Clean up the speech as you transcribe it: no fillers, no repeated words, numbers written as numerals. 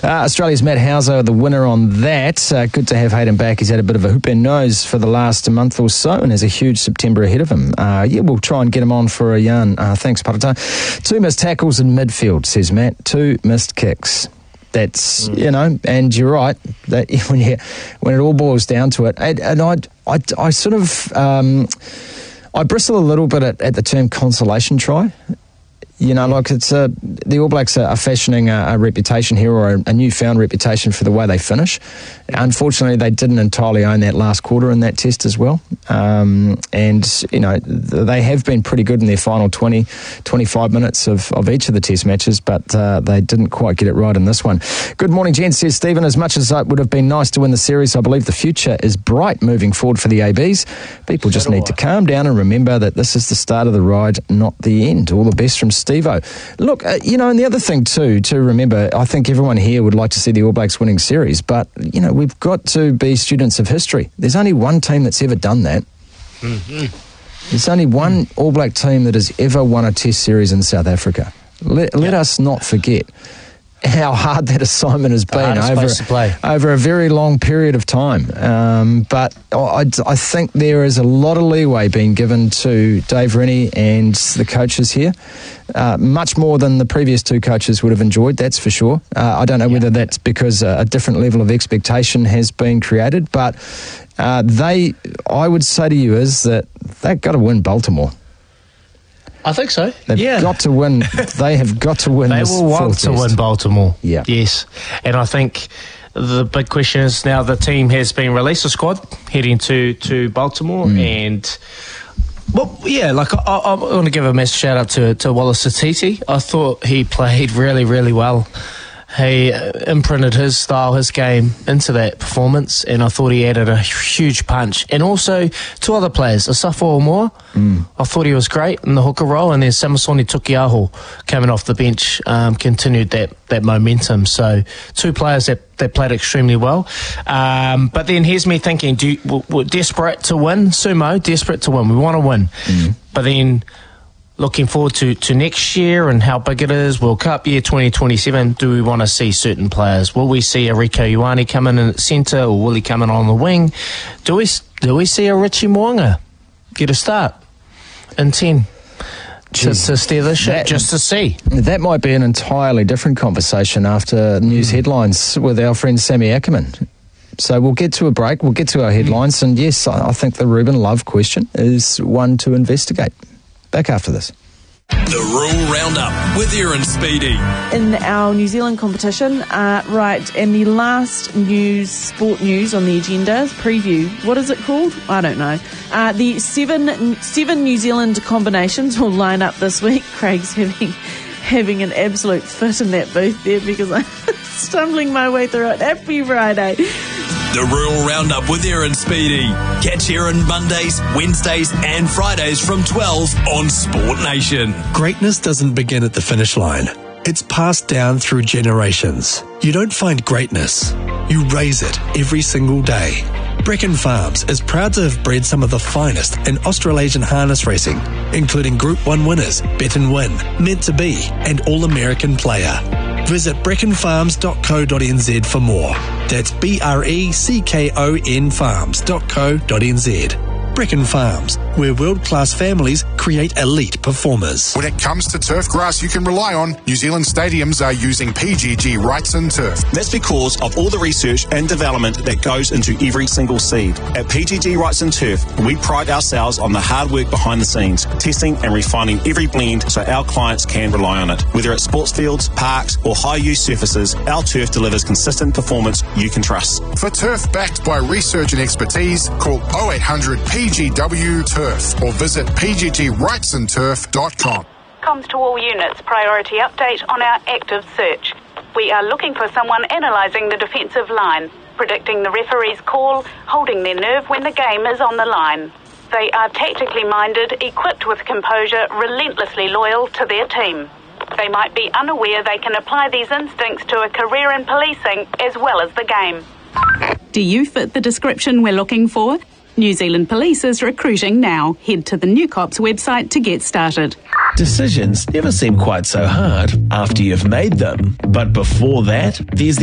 Australia's Matt Hauser, the winner on that. Good to have Hayden back. He's had a bit of a whooping nose for the last month or so and has a huge September ahead of him. We'll try and get him on for a yarn. Thanks, Parata. 2 missed tackles in midfield, says Matt. 2 missed kicks. That's, and you're right, that when it all boils down to it, and I sort of, I bristle a little bit at the term consolation try. It's the All Blacks are fashioning a reputation here, or a newfound reputation for the way they finish. Unfortunately, they didn't entirely own that last quarter in that test as well. They have been pretty good in their final 20, 25 minutes of each of the test matches, but they didn't quite get it right in this one. Good morning, gents, says Stephen. As much as it would have been nice to win the series, I believe the future is bright moving forward for the ABs. People just need to calm down and remember that this is the start of the ride, not the end. All the best from Steve-O. Look, and the other thing too, to remember, I think everyone here would like to see the All Blacks winning series, but, we've got to be students of history. There's only one team that's ever done that. Mm-hmm. There's only one All Black team that has ever won a test series in South Africa. Let us not forget how hard that assignment has been over a very long period of time. But I think there is a lot of leeway being given to Dave Rennie and the coaches here, much more than the previous 2 coaches would have enjoyed, that's for sure. I don't know whether that's because a different level of expectation has been created, but I would say to you is that they've got to win Baltimore. I think so. They've got to win. They have got to win. They will want to win Baltimore. Yeah. Yes. And I think the big question is now the team has been released, the squad heading to Baltimore, and I want to give a massive shout out to Wallace Satiti. I thought he played really, really well. He imprinted his style, his game into that performance, and I thought he added a huge punch. And also 2 other players, Asafo Omoa, I thought he was great in the hooker role, and then Samasoni Tukiaho coming off the bench continued that momentum. So 2 players that played extremely well. But then here's me thinking, we're desperate to win, Sumo, desperate to win. We want to win. But then looking forward to next year and how big it is, World Cup year 2027, do we want to see certain players? Will we see a Rieko Ioane come in at centre, or will he come in on the wing? Do we see a Richie Mo'unga get a start in 10 to steer the ship, just to see? That might be an entirely different conversation after news headlines with our friend Sammy Ackerman. So we'll get to a break, we'll get to our headlines, and yes, I think the Ruben Love question is one to investigate. Back after this. The Rural Roundup with Erin Speedy. In our New Zealand competition, and the last sport news on the agenda, preview, what is it called? I don't know. The seven New Zealand combinations will line up this week. Craig's having an absolute fit in that booth there because I'm stumbling my way through it. Happy Friday. The Rural Roundup with Erin Speedy. Catch Erin Mondays, Wednesdays and Fridays from 12 on Sport Nation. Greatness doesn't begin at the finish line. It's passed down through generations. You don't find greatness. You raise it every single day. Brecon Farms is proud to have bred some of the finest in Australasian harness racing, including Group 1 winners, Bet and Win, Meant to Be and All-American Player. Visit brecconfarms.co.nz for more. That's BRECKON farms.co.nz. Brecon Farms, where world-class families create elite performers. When it comes to turf grass you can rely on, New Zealand stadiums are using PGG Wrightson Turf. That's because of all the research and development that goes into every single seed. At PGG Wrightson Turf, we pride ourselves on the hard work behind the scenes, testing and refining every blend so our clients can rely on it. Whether it's sports fields, parks or high-use surfaces, our turf delivers consistent performance you can trust. For turf backed by research and expertise, call 0800 PGW Turf or visit pggwrightsonturf.com. Comms to all units, priority update on our active search. We are looking for someone analysing the defensive line, predicting the referee's call, holding their nerve when the game is on the line. They are tactically minded, equipped with composure, relentlessly loyal to their team. They might be unaware they can apply these instincts to a career in policing as well as the game. Do you fit the description we're looking for? New Zealand Police is recruiting now. Head to the New Cops website to get started. Decisions never seem quite so hard after you've made them. But before that, there's